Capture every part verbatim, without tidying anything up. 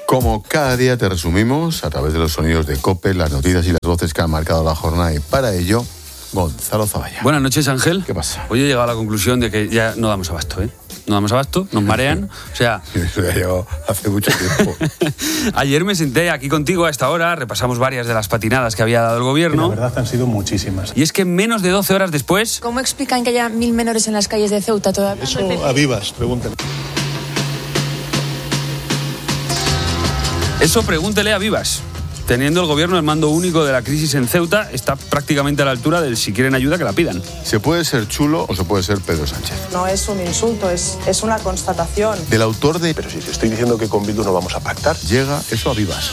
Como cada día te resumimos, a través de los sonidos de COPE, las noticias y las voces que han marcado la jornada, y para ello, Gonzalo Zavalla. Buenas noches, Ángel. ¿Qué pasa? Hoy he llegado a la conclusión de que ya no damos abasto, ¿eh? No damos abasto, nos marean, o sea... Eso ya llevo hace mucho tiempo. Ayer me senté aquí contigo a esta hora, repasamos varias de las patinadas que había dado el gobierno. Y la verdad han sido muchísimas. Y es que menos de doce horas después... ¿Cómo explican que haya mil menores en las calles de Ceuta todavía? Eso a vivas, pregúntenle. Eso pregúntele a Vivas. Teniendo el gobierno el mando único de la crisis en Ceuta, está prácticamente a la altura del si quieren ayuda que la pidan. Se puede ser chulo o se puede ser Pedro Sánchez. No es un insulto, es, es una constatación. Del autor de... Pero si te estoy diciendo que con Bildu no vamos a pactar. Llega eso a Vivas.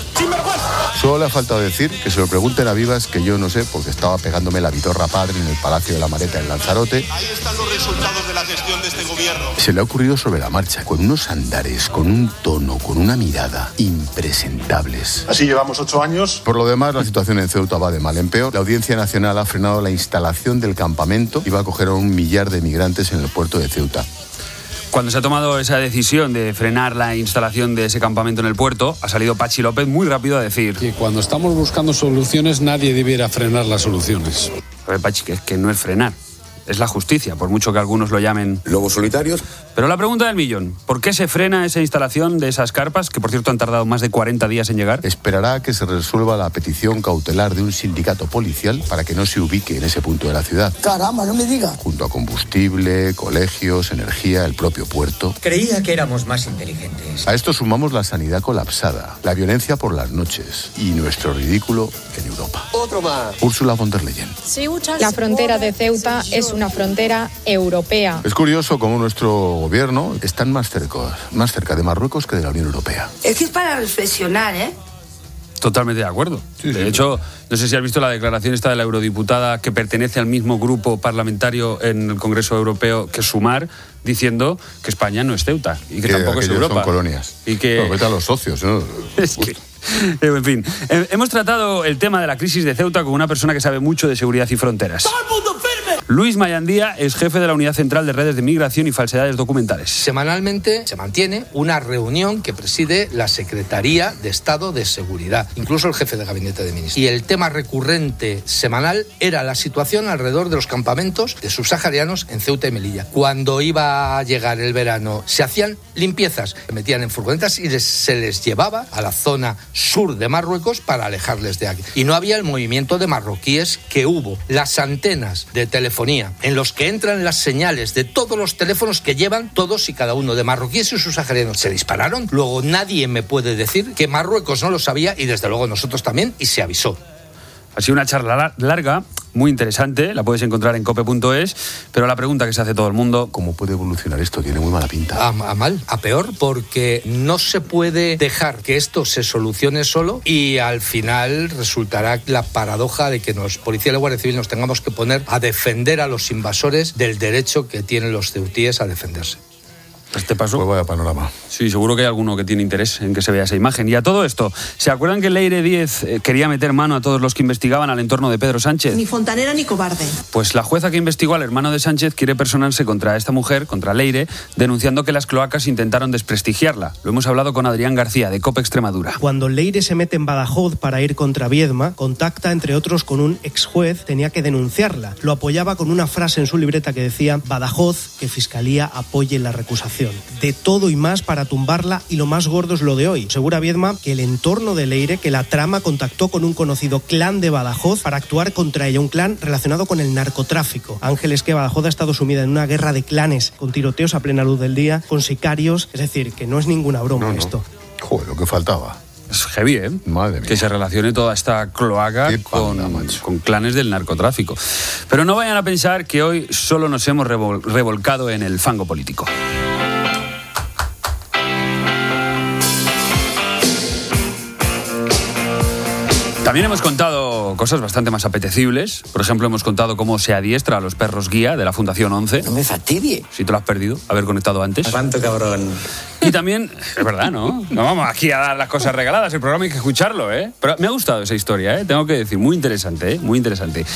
Solo le ha faltado decir que se lo pregunten a Vivas, que yo no sé, porque estaba pegándome la vitorra padre en el Palacio de la Mareta en Lanzarote. Ahí están los resultados de la gestión de este gobierno. Se le ha ocurrido sobre la marcha, con unos andares, con un tono, con una mirada impresentables. Así llevamos ocho años. Por lo demás, la situación en Ceuta va de mal en peor. La Audiencia Nacional ha frenado la instalación del campamento y va a acoger a un millar de migrantes en el puerto de Ceuta. Cuando se ha tomado esa decisión de frenar la instalación de ese campamento en el puerto, ha salido Pachi López muy rápido a decir... Que cuando estamos buscando soluciones, nadie debiera frenar las soluciones. A ver, Pachi, que es que no es frenar. Es la justicia, por mucho que algunos lo llamen lobos solitarios. Pero la pregunta del millón, ¿por qué se frena esa instalación de esas carpas, que por cierto han tardado más de cuarenta días en llegar? Esperará a que se resuelva la petición cautelar de un sindicato policial para que no se ubique en ese punto de la ciudad. Caramba, no me diga. Junto a combustible, colegios, energía, el propio puerto. Creía que éramos más inteligentes. A esto sumamos la sanidad colapsada, la violencia por las noches y nuestro ridículo en Europa. Otro más. Úrsula von der Leyen. La frontera de Ceuta es una frontera europea. Es curioso cómo nuestro gobierno está más cerca, más cerca de Marruecos que de la Unión Europea. Es que es para reflexionar, ¿eh? Totalmente de acuerdo. Sí, de sí, hecho, no sé si has visto la declaración esta de la eurodiputada que pertenece al mismo grupo parlamentario en el Congreso Europeo que Sumar, diciendo que España no es Ceuta y que, que tampoco es Europa. Son colonias. Y que... Bueno, vete a los socios, ¿no? Es que... En fin, hemos tratado el tema de la crisis de Ceuta con una persona que sabe mucho de seguridad y fronteras. ¡Todo el mundo firme! Luis Mayandía es jefe de la Unidad Central de Redes de Migración y Falsedades Documentales. Semanalmente se mantiene una reunión que preside la Secretaría de Estado de Seguridad, incluso el jefe de gabinete de ministros. Y el tema recurrente semanal era la situación alrededor de los campamentos de subsaharianos en Ceuta y Melilla. Cuando iba a llegar el verano, se hacían limpiezas, se metían en furgonetas y les, se les llevaba a la zona sur de Marruecos para alejarles de aquí. Y no había el movimiento de marroquíes que hubo. Las antenas de telefonía en los que entran las señales de todos los teléfonos que llevan todos y cada uno de marroquíes y subsaharianos se dispararon. Luego nadie me puede decir que Marruecos no lo sabía y desde luego nosotros también, y se avisó. Ha sido una charla larga, muy interesante, la puedes encontrar en cope punto es, pero la pregunta que se hace todo el mundo... ¿Cómo puede evolucionar esto? Tiene muy mala pinta. A, a mal, a peor, porque no se puede dejar que esto se solucione solo y al final resultará la paradoja de que los policías de la Guardia Civil nos tengamos que poner a defender a los invasores del derecho que tienen los ceutíes a defenderse. Este paso. Pues vaya panorama. Sí, seguro que hay alguno que tiene interés en que se vea esa imagen. Y a todo esto, ¿se acuerdan que Leire Díez eh, quería meter mano a todos los que investigaban al entorno de Pedro Sánchez? Ni fontanera ni cobarde. Pues la jueza que investigó al hermano de Sánchez quiere personarse contra esta mujer, contra Leire, denunciando que las cloacas intentaron desprestigiarla. Lo hemos hablado con Adrián García, de COPE Extremadura. Cuando Leire se mete en Badajoz para ir contra Viedma, contacta, entre otros, con un ex juez, tenía que denunciarla. Lo apoyaba con una frase en su libreta que decía: Badajoz, que Fiscalía apoye la recusación. De todo y más para tumbarla, y lo más gordo es lo de hoy. Asegura Viedma que el entorno de Leire, que la trama contactó con un conocido clan de Badajoz para actuar contra ella, un clan relacionado con el narcotráfico. Ángel, es que Badajoz ha estado sumida en una guerra de clanes, con tiroteos a plena luz del día, con sicarios, es decir, que no es ninguna broma no, no. esto. Joder, lo que faltaba. Es heavy, ¿eh? Madre mía. Que se relacione toda esta cloaca con, con clanes del narcotráfico. Pero no vayan a pensar que hoy solo nos hemos revol- revolcado en el fango político. También hemos contado contado cosas bastante más apetecibles. Por ejemplo, hemos contado cómo se adiestra a los perros guía de la Fundación once. No me fastidie. Si te lo has perdido, haber conectado antes. ¿Cuánto, cabrón? Y también, es verdad, ¿no? No vamos aquí a dar las cosas regaladas, el programa hay que escucharlo, ¿eh? Pero me ha gustado esa historia, ¿eh? Tengo que decir, muy interesante, ¿eh? Muy interesante.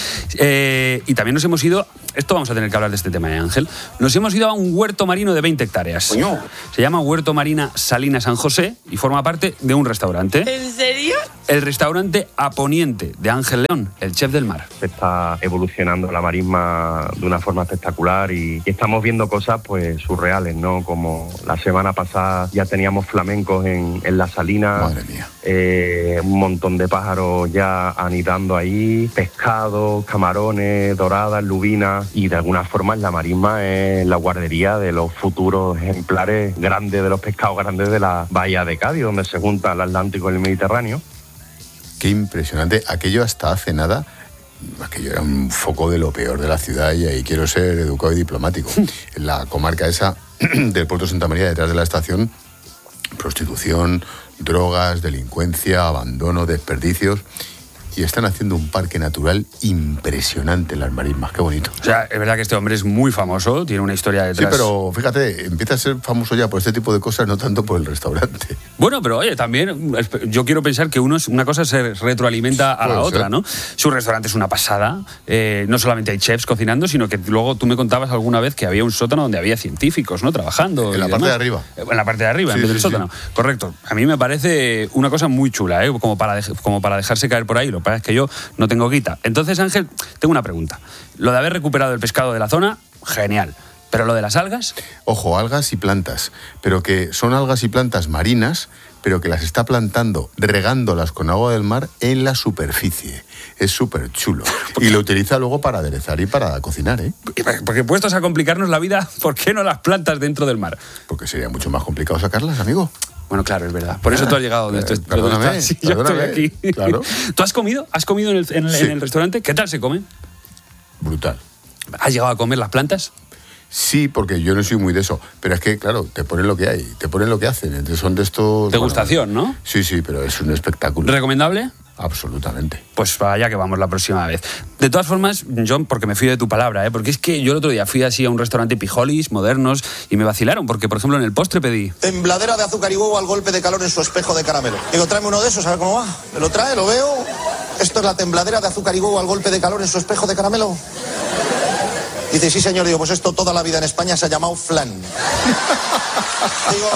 Eh, y también nos hemos ido, esto vamos a tener que hablar de este tema, ¿eh, Ángel? Nos hemos ido a un huerto marino de veinte hectáreas. Coño. Se llama Huerto Marina Salina San José y forma parte de un restaurante. ¿En serio? El restaurante A Poniente, de Ángel León, el chef del mar. Está evolucionando la marisma de una forma espectacular y estamos viendo cosas pues surreales, ¿no? Como la semana pasada ya teníamos flamencos en, en la salina. Madre mía. Eh, un montón de pájaros ya anidando ahí, pescados, camarones, doradas, lubinas, y de alguna forma la marisma es la guardería de los futuros ejemplares grandes, de los pescados grandes de la bahía de Cádiz, donde se junta el Atlántico y el Mediterráneo. Qué impresionante. Aquello hasta hace nada, aquello era un foco de lo peor de la ciudad y ahí quiero ser educado y diplomático. En la comarca esa del Puerto de Santa María, detrás de la estación, prostitución, drogas, delincuencia, abandono, desperdicios. Y están haciendo un parque natural impresionante en las marismas, qué bonito. O sea, es verdad que este hombre es muy famoso, tiene una historia detrás. Sí, pero fíjate, empieza a ser famoso ya por este tipo de cosas, no tanto por el restaurante. Bueno, pero oye, también yo quiero pensar que uno es, una cosa se retroalimenta a la otra, ¿no? Su restaurante es una pasada, eh, no solamente hay chefs cocinando, sino que luego tú me contabas alguna vez que había un sótano donde había científicos, ¿no? Trabajando. En la parte de arriba. En la parte de arriba, sí, en vez del sí, sótano. Sí. Correcto. A mí me parece una cosa muy chula, ¿eh? Como para, de, como para dejarse caer por ahí. Lo que pasa es que yo no tengo guita. Entonces, Ángel, tengo una pregunta. Lo de haber recuperado el pescado de la zona, genial. ¿Pero lo de las algas? Ojo, algas y plantas. Pero que son algas y plantas marinas, pero que las está plantando, regándolas con agua del mar en la superficie. Es súper chulo. Y lo utiliza luego para aderezar y para cocinar, ¿eh? Porque puestos a complicarnos la vida, ¿por qué no las plantas dentro del mar? Porque sería mucho más complicado sacarlas, amigo. Bueno, claro, es verdad. Por eso tú has llegado donde eh, perdóname, sí, perdóname, yo estoy aquí. Claro. ¿Tú has comido? ¿Has comido en el, en el, Sí. en el restaurante? ¿Qué tal se come? Brutal. ¿Has llegado a comer las plantas? Sí, porque yo no soy muy de eso. Pero es que, claro, te ponen lo que hay, te ponen lo que hacen. Entonces son de estos... Degustación, bueno, ¿no? Sí, sí, pero es un espectáculo. ¿Recomendable? Absolutamente. Pues allá que vamos la próxima vez. De todas formas, John, porque me fío de tu palabra, ¿eh? Porque es que yo el otro día fui así a un restaurante pijolis, modernos, y me vacilaron, porque, por ejemplo, en el postre pedí... Tembladera de azúcar y huevo al golpe de calor en su espejo de caramelo. Digo, tráeme uno de esos, a ver cómo va. Me lo trae, lo veo. Esto es la tembladera de azúcar y huevo al golpe de calor en su espejo de caramelo. Dice, sí, señor. Digo, pues esto toda la vida en España se ha llamado flan. Digo...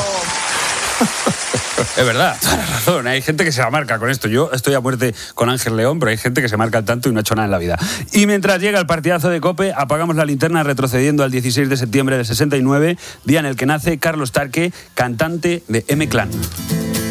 Es verdad, tienes razón, hay gente que se la marca con esto. Yo estoy a muerte con Ángel León, pero hay gente que se marca el tanto y no ha hecho nada en la vida. Y mientras llega el partidazo de COPE, apagamos la linterna retrocediendo al dieciséis de septiembre del sesenta y nueve, día en el que nace Carlos Tarque, cantante de M-Clan.